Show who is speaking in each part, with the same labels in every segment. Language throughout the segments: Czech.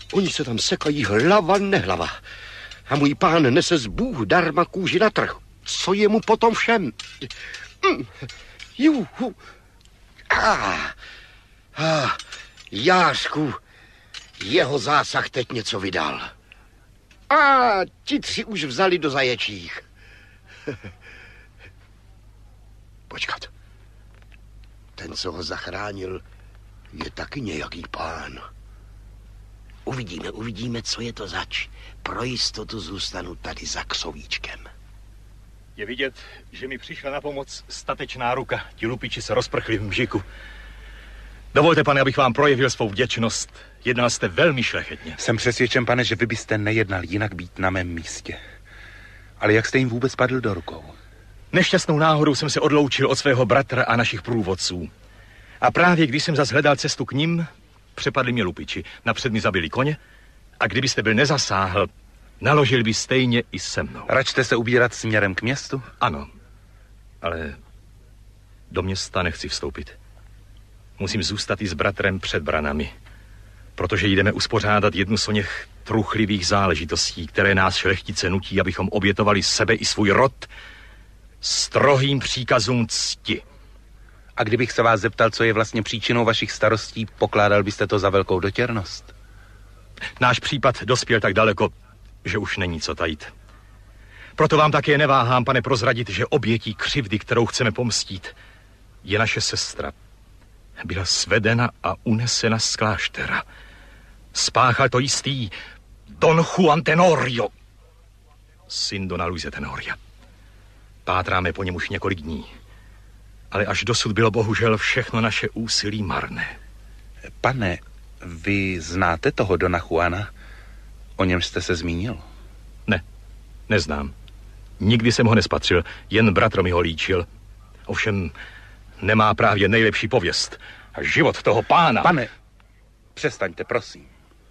Speaker 1: Oni se tam sekají hlava nehlava. A můj pán nese z Bůh darma kůži na trh. Co je mu potom všem? Juhu. Jářku, jeho zásah teď něco vydal. A ti 3 už vzali do zaječích. Počkat. Ten, co ho zachránil, je taky nějaký pán. Uvidíme, co je to zač. Pro jistotu zůstanu tady za křovíčkem.
Speaker 2: Je vidět, že mi přišla na pomoc statečná ruka. Ti lupiči se rozprchli v mžiku. Dovolte, pane, abych vám projevil svou vděčnost. Jednal jste velmi šlechetně.
Speaker 3: Jsem přesvědčen, pane, že vy byste nejednal jinak být na mém místě. Ale jak jste jim vůbec padl do rukou?
Speaker 2: Nešťastnou náhodou jsem se odloučil od svého bratra a našich průvodců. A právě když jsem zas hledal cestu k nim, přepadli mě lupiči. Napřed mi zabili koně a kdybyste byl nezasáhl, naložil by stejně i se mnou.
Speaker 3: Račte se ubírat směrem k městu?
Speaker 2: Ano, ale do města nechci vstoupit. Musím zůstat i s bratrem před branami, protože jdeme uspořádat jednu z oněch truchlivých záležitostí, které nás šlechtice nutí, abychom obětovali sebe i svůj rod strohým příkazům cti.
Speaker 3: A kdybych se vás zeptal, co je vlastně příčinou vašich starostí, pokládal byste to za velkou dotěrnost?
Speaker 2: Náš případ dospěl tak daleko, že už není co tajit. Proto vám také neváhám, pane, prozradit, že obětí křivdy, kterou chceme pomstít, je naše sestra. Byla svedena a unesena z kláštera. Spáchal to jistý Don Juan Tenorio, syn Dona Luise Tenoria. Pátráme po něm už několik dní. Ale až dosud bylo bohužel všechno naše úsilí marné.
Speaker 3: Pane, vy znáte toho Dona Juana? O něm jste se zmínil?
Speaker 2: Ne, neznám. Nikdy jsem ho nespatřil, jen bratr mi ho líčil. Ovšem nemá právě nejlepší pověst. A život toho pána...
Speaker 3: Pane, přestaňte, prosím.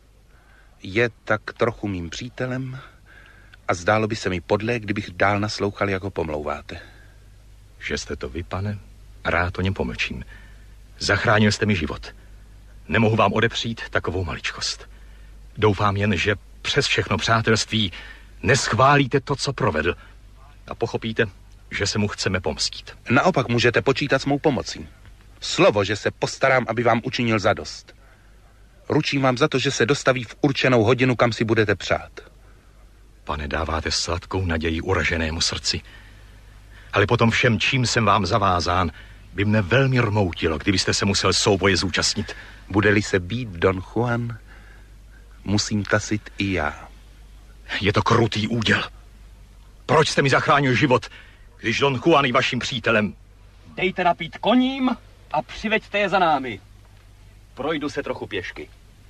Speaker 3: Je tak trochu mým přítelem a zdálo by se mi podlé, kdybych dál naslouchal, jak ho pomlouváte.
Speaker 2: Že jste to vy, pane? Rád o něm pomlčím. Zachránil jste mi život. Nemohu vám odepřít takovou maličkost. Doufám jen, že přes všechno přátelství neschválíte to, co provedl a pochopíte, že se mu chceme pomstít.
Speaker 3: Naopak můžete počítat s mou pomocí. Slovo, že se postarám, aby vám učinil zadost. Ručím vám za to, že se dostaví v určenou hodinu, kam si budete přát.
Speaker 2: Pane, dáváte sladkou naději uraženému srdci. Ale potom všem, čím jsem vám zavázán, by mne velmi rmoutilo, kdybyste se musel souboje zúčastnit.
Speaker 3: Bude-li se být Don Juan, musím tasit i já.
Speaker 2: Je to krutý úděl. Proč jste mi zachránil život, když Don Juan je vaším přítelem?
Speaker 4: Dejte napít koním a přiveďte je za námi. Projdu se trochu pěšky.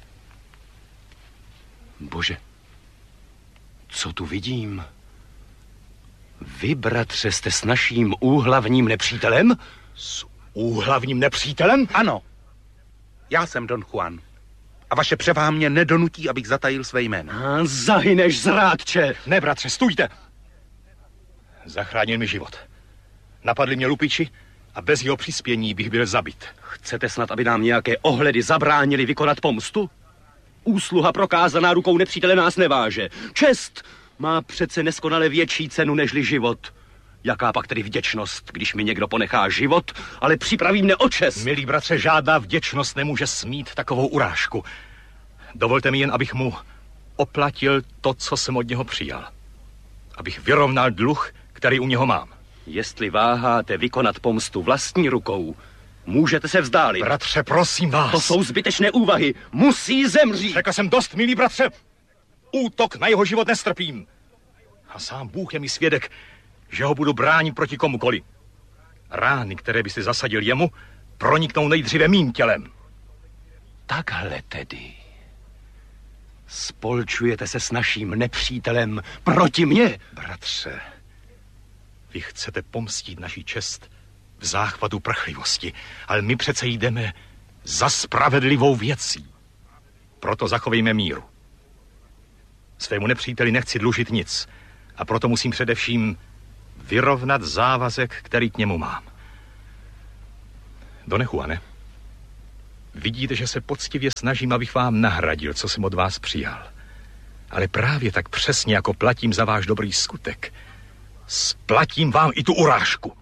Speaker 1: Bože, co tu vidím? Vy, bratře, jste s naším úhlavním nepřítelem?
Speaker 2: S úhlavním nepřítelem?
Speaker 3: Ano, já jsem Don Juan. A vaše převaha mě nedonutí, abych zatajil své jméno.
Speaker 4: Zahyneš, zrádče!
Speaker 2: Ne, bratře, stůjte! Zachránil mi život. Napadli mě lupiči a bez jeho přispění bych byl zabit.
Speaker 4: Chcete snad, aby nám nějaké ohledy zabránili vykonat pomstu? Úsluha prokázaná rukou nepřítele nás neváže. Čest má přece neskonale větší cenu nežli život. Jaká pak tedy vděčnost, když mi někdo ponechá život, ale připraví mne o čest?
Speaker 2: Milý bratře, žádná vděčnost nemůže smít takovou urážku. Dovolte mi jen, abych mu oplatil to, co jsem od něho přijal. Abych vyrovnal dluh, který u něho mám.
Speaker 4: Jestli váháte vykonat pomstu vlastní rukou, můžete se vzdálit.
Speaker 2: Bratře, prosím vás.
Speaker 4: To jsou zbytečné úvahy. Musí zemřít.
Speaker 2: Řekl jsem dost, milý bratře. Útok na jeho život nestrpím. A sám Bůh je mi svědek, že ho budu bránit proti komukoli. Rány, které byste zasadil jemu, proniknou nejdříve mým tělem.
Speaker 4: Takhle tedy. Spolčujete se s naším nepřítelem proti mně?
Speaker 2: Bratře, vy chcete pomstít naši čest v záchvatu prchlivosti, ale my přece jdeme za spravedlivou věcí. Proto zachovejme míru. Svému nepříteli nechci dlužit nic a proto musím především vyrovnat závazek, který k němu mám. Done Juane, Vidíte, že se poctivě snažím, abych vám nahradil, co jsem od vás přijal. Ale právě tak přesně, jako platím za váš dobrý skutek, splatím vám i tu urážku.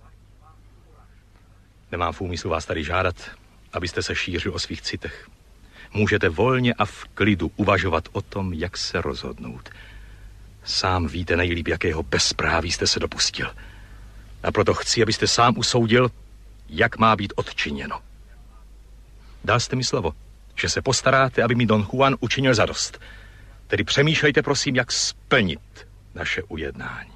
Speaker 2: Nemám v úmyslu vás tady žádat, abyste se šířil o svých citech. Můžete volně a v klidu uvažovat o tom, jak se rozhodnout. Sám víte nejlíp, jakého bezpráví jste se dopustil. A proto chci, abyste sám usoudil, jak má být odčiněno. Dal jste mi slovo, že se postaráte, aby mi Don Juan učinil zadost. Tedy přemýšlejte, prosím, jak splnit naše ujednání.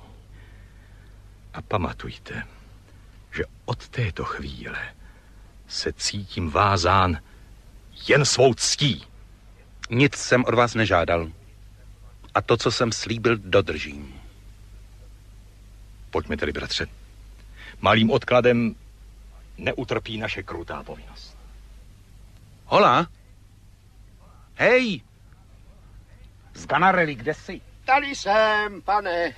Speaker 2: A pamatujte, že od této chvíle se cítím vázán jen svou ctí.
Speaker 3: Nic jsem od vás nežádal. A to, co jsem slíbil, dodržím.
Speaker 2: Pojďme tedy, bratře. Malým odkladem neutrpí naše krutá povinnost.
Speaker 3: Hola? Hej! Sganarelli, kde jsi?
Speaker 1: Tady jsem, pane.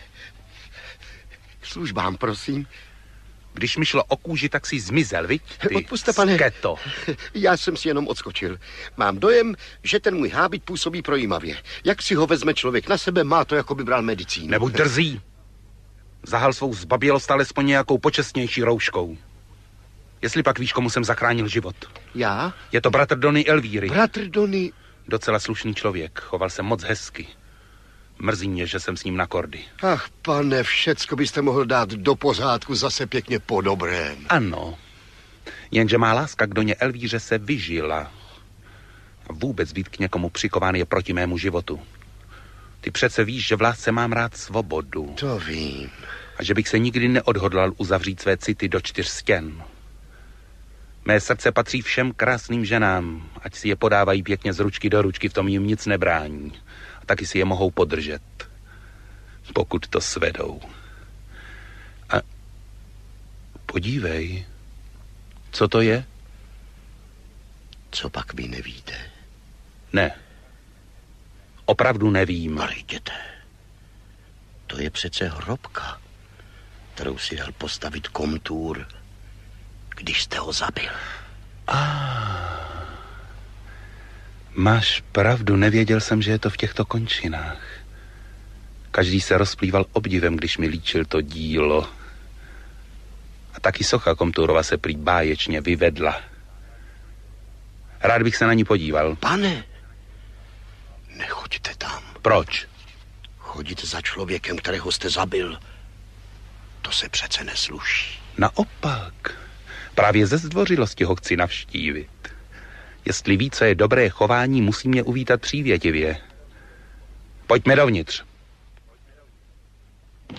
Speaker 1: K službám, prosím.
Speaker 3: Když mi šlo o kůži, tak si zmizel, viď? Ty
Speaker 1: Odpusťte, pane.
Speaker 3: sketo.
Speaker 1: Já jsem si jenom odskočil. Mám dojem, že ten můj hábit působí projímavě. Jak si ho vezme člověk na sebe, má to, jako by bral medicínu.
Speaker 3: Nebuď drzý. Zahal svou zbabělost alespoň nějakou počestnější rouškou. Jestli pak víš, komu jsem zachránil život.
Speaker 1: Já?
Speaker 3: Je to bratr Dony Elvíry.
Speaker 1: Bratr Dony.
Speaker 3: Docela slušný člověk, choval se moc hezky. Mrzí mě, že jsem s ním na kordy.
Speaker 1: Ach, pane, všecko byste mohl dát do pořádku zase pěkně po dobrém.
Speaker 3: Ano, jenže má láska k Doně Elvíře se vyžila. A vůbec být k někomu přikován je proti mému životu. Ty přece víš, že v lásce mám rád svobodu.
Speaker 1: To vím.
Speaker 3: A že bych se nikdy neodhodlal uzavřít své city do 4 stěn. Mé srdce patří všem krásným ženám, ať si je podávají pěkně z ručky do ručky, v tom jim nic nebrání. A taky si je mohou podržet, pokud to svedou. A podívej, co to je?
Speaker 1: Co pak vy nevíte?
Speaker 3: Ne, opravdu nevím.
Speaker 1: Ale jděte. To je přece hrobka, kterou si dal postavit komtůr, když jste ho zabil.
Speaker 3: Máš pravdu, nevěděl jsem, že je to v těchto končinách. Každý se rozplýval obdivem, když mi líčil to dílo. A taky socha Komturova se prý báječně vyvedla. Rád bych se na ní podíval.
Speaker 1: Pane, nechoďte tam.
Speaker 3: Proč?
Speaker 1: Chodit za člověkem, kterého jste zabil, to se přece nesluší.
Speaker 3: Naopak, právě ze zdvořilosti ho chci navštívit. Jestli ví, co je dobré chování, musí mě uvítat přívětivě. Pojďme dovnitř.